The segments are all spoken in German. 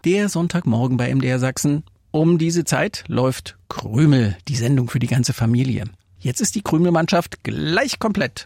Der Sonntagmorgen bei MDR Sachsen. Um diese Zeit läuft Krümel, die Sendung für die ganze Familie. Jetzt ist die Krümelmannschaft gleich komplett.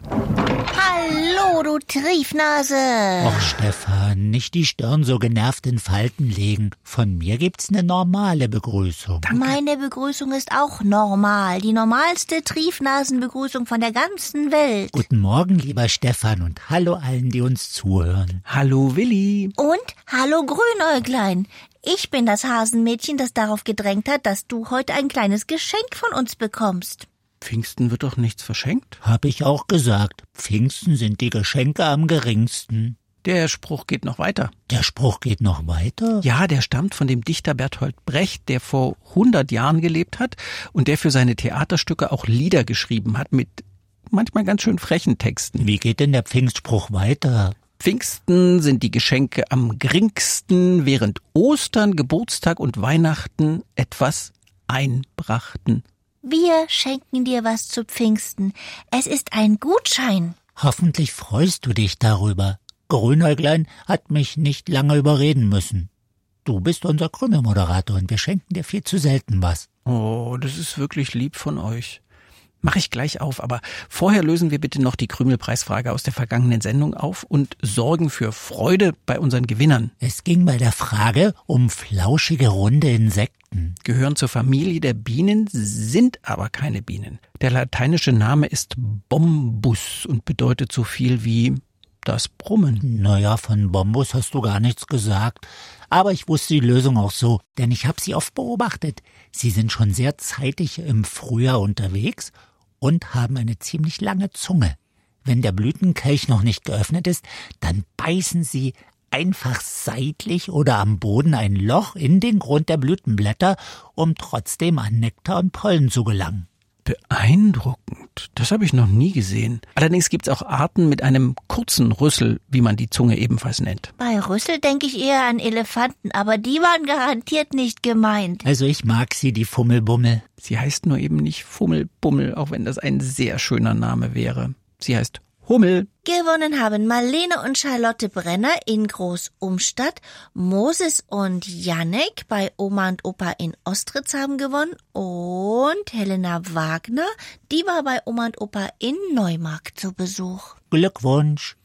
Hallo, du Triefnase. Och, Stefan, nicht die Stirn so genervt in Falten legen. Von mir gibt's eine normale Begrüßung. Danke. Meine Begrüßung ist auch normal. Die normalste Triefnasenbegrüßung von der ganzen Welt. Guten Morgen, lieber Stefan, und hallo allen, die uns zuhören. Hallo Willi. Und hallo Grünäuglein. Ich bin das Hasenmädchen, das darauf gedrängt hat, dass du heute ein kleines Geschenk von uns bekommst. Pfingsten wird doch nichts verschenkt? Hab ich auch gesagt. Pfingsten sind die Geschenke am geringsten. Der Spruch geht noch weiter. Der Spruch geht noch weiter? Ja, der stammt von dem Dichter Bertolt Brecht, der vor 100 Jahren gelebt hat und der für seine Theaterstücke auch Lieder geschrieben hat mit manchmal ganz schön frechen Texten. Wie geht denn der Pfingstspruch weiter? Pfingsten sind die Geschenke am geringsten, während Ostern, Geburtstag und Weihnachten etwas einbrachten. Wir schenken dir was zu Pfingsten. Es ist ein Gutschein. Hoffentlich freust du dich darüber. Grünäuglein hat mich nicht lange überreden müssen. Du bist unser Krümelmoderator und wir schenken dir viel zu selten was. Oh, das ist wirklich lieb von euch. Mach ich gleich auf, aber vorher lösen wir bitte noch die Krümelpreisfrage aus der vergangenen Sendung auf und sorgen für Freude bei unseren Gewinnern. Es ging bei der Frage um flauschige, runde Insekten. Gehören zur Familie der Bienen, sind aber keine Bienen. Der lateinische Name ist Bombus und bedeutet so viel wie das Brummen. Naja, von Bombus hast du gar nichts gesagt. Aber ich wusste die Lösung auch so, denn ich habe sie oft beobachtet. Sie sind schon sehr zeitig im Frühjahr unterwegs und haben eine ziemlich lange Zunge. Wenn der Blütenkelch noch nicht geöffnet ist, dann beißen sie einfach seitlich oder am Boden ein Loch in den Grund der Blütenblätter, um trotzdem an Nektar und Pollen zu gelangen. Beeindruckend. Das habe ich noch nie gesehen. Allerdings gibt es auch Arten mit einem kurzen Rüssel, wie man die Zunge ebenfalls nennt. Bei Rüssel denke ich eher an Elefanten, aber die waren garantiert nicht gemeint. Also ich mag sie, die Fummelbummel. Sie heißt nur eben nicht Fummelbummel, auch wenn das ein sehr schöner Name wäre. Sie heißt Hummel. Gewonnen haben Marlene und Charlotte Brenner in Groß-Umstadt, Moses und Jannek bei Oma und Opa in Ostritz haben gewonnen und Helena Wagner, die war bei Oma und Opa in Neumarkt zu Besuch. Glückwunsch.